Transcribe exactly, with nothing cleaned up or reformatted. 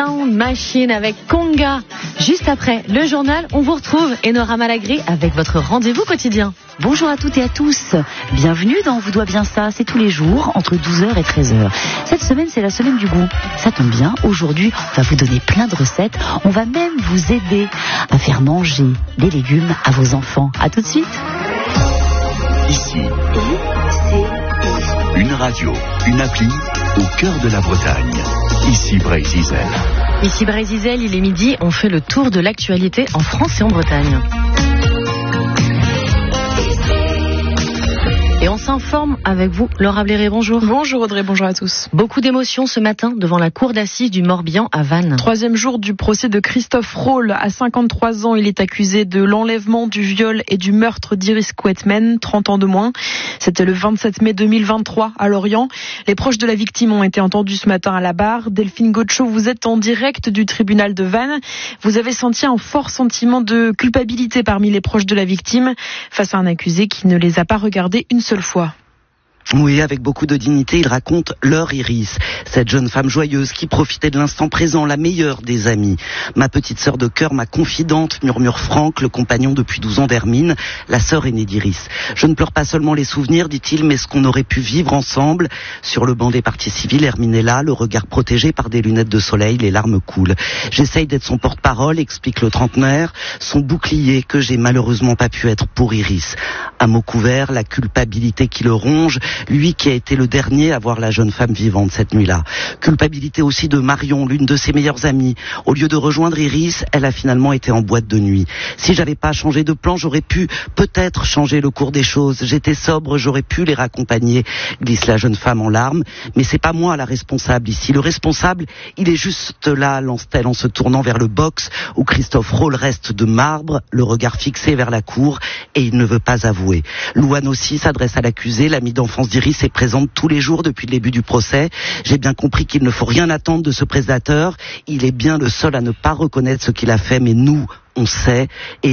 Sound Machine avec Conga. Juste après le journal, on vous retrouve Enora Malagré avec votre rendez-vous quotidien. Bonjour à toutes et à tous. Bienvenue dans Vous doit bien ça. C'est tous les jours entre douze heures et treize heures. Cette semaine, c'est la semaine du goût. Ça tombe bien. Aujourd'hui, on va vous donner plein de recettes. On va même vous aider à faire manger des légumes à vos enfants. À tout de suite. Ici, une radio, une appli au cœur de la Bretagne. Ici Brésil. Ici Brésil, il est midi. On fait le tour de l'actualité en France et en Bretagne. Et on s'informe avec vous, Laura Bléré, bonjour. Bonjour Audrey, bonjour à tous. Beaucoup d'émotions ce matin devant la cour d'assises du Morbihan à Vannes. Troisième jour du procès de Christophe Roll. À cinquante-trois ans, il est accusé de l'enlèvement, du viol et du meurtre d'Iris Quetmen, trente ans de moins. C'était le vingt-sept mai deux mille vingt-trois à Lorient. Les proches de la victime ont été entendus ce matin à la barre. Delphine Gaucho, vous êtes en direct du tribunal de Vannes. Vous avez senti un fort sentiment de culpabilité parmi les proches de la victime face à un accusé qui ne les a pas regardés une seule fois. Oui, avec beaucoup de dignité, il raconte leur Iris, cette jeune femme joyeuse qui profitait de l'instant présent, la meilleure des amies. Ma petite sœur de cœur, ma confidente, murmure Franck, le compagnon depuis douze ans d'Hermine, la sœur aînée d'Iris. Je ne pleure pas seulement les souvenirs, dit-il, mais ce qu'on aurait pu vivre ensemble. Sur le banc des parties civiles, Hermine est là, le regard protégé par des lunettes de soleil, les larmes coulent. J'essaye d'être son porte-parole, explique le trentenaire, son bouclier que j'ai malheureusement pas pu être pour Iris. À mots couverts, la culpabilité qui le ronge, lui qui a été le dernier à voir la jeune femme vivante cette nuit-là. Culpabilité aussi de Marion, l'une de ses meilleures amies. Au lieu de rejoindre Iris, elle a finalement été en boîte de nuit. Si j'avais pas changé de plan, j'aurais pu peut-être changer le cours des choses. J'étais sobre, j'aurais pu les raccompagner, glisse la jeune femme en larmes. Mais c'est pas moi la responsable ici. Le responsable, il est juste là, lance-t-elle en se tournant vers le box où Christophe Roll reste de marbre, le regard fixé vers la cour, et il ne veut pas avouer. Louane aussi s'adresse à l'accusé, l'ami d'enfance d'Iris est présente tous les jours depuis le début du procès. J'ai bien compris qu'il ne faut rien attendre de ce prédateur. Il est bien le seul à ne pas reconnaître ce qu'il a fait, mais nous, on sait. Et